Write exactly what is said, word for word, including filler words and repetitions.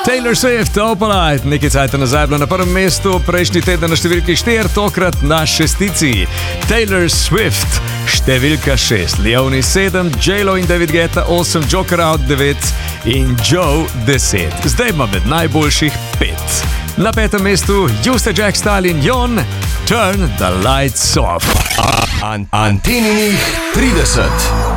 Taylor Swift, Opalite, nekaj cajta nazaj bila na prvem mestu, prejšnji teden na številki štiri, tokrat na šestici. Taylor Swift, številka šest, Leoni sedem, J-Lo in David Guetta osem, Joker Out devet in Joe deset. Zdaj ima med najboljših pet. Na petem mestu Juste Jack Style in Jon, Turn the Lights Off. Anteninih trideset.